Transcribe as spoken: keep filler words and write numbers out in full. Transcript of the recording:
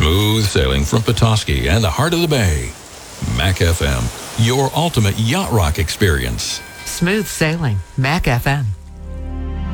Smooth sailing from Petoskey and the heart of the bay. Mac F M, your ultimate yacht rock experience. Smooth sailing, Mac F M.